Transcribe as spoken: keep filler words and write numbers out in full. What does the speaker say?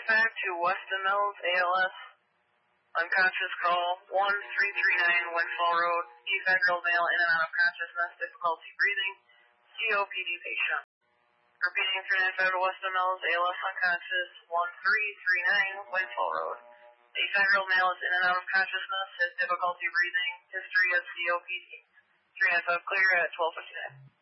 five to Weston Mills, A L S. Unconscious call one three three nine Windfall Road. eighty-five-year-old male in and out of consciousness, difficulty breathing, C O P D patient. Repeating three nine five to Weston Mills, A L S unconscious, one three three nine Windfall Road. eighty-five-year-old male is in and out of consciousness, has difficulty breathing, history of C O P D. three nine five clear at twelve fifty-nine.